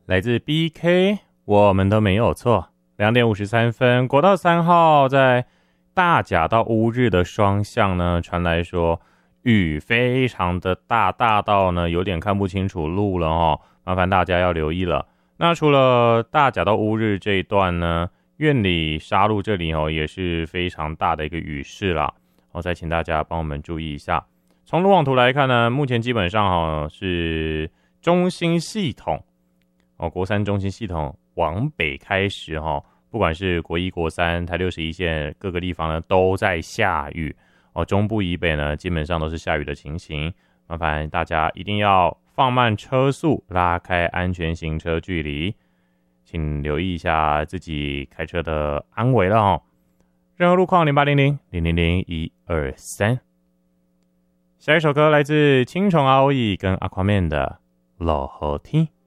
来自 BK， 我们都没有错。2点53分，国道3号在大甲到乌日的双向呢，传来说雨非常的大，大到呢有点看不清楚路了哦，麻烦大家要留意了。那除了大甲到乌日这一段呢，苑里沙路这里哦也是非常大的一个雨势啦。再请大家帮我们注意一下。从路网图来看呢，目前基本上是中心系统国三中心系统往北开始不管是国一、国三、台61线各个地方呢都在下雨中部以北呢基本上都是下雨的情形，麻烦大家一定要放慢车速，拉开安全行车距离，请留意一下自己开车的安危了任何路况0800-000-123。下一首歌来自青虫 ROE 跟 Aquaman 的老好听。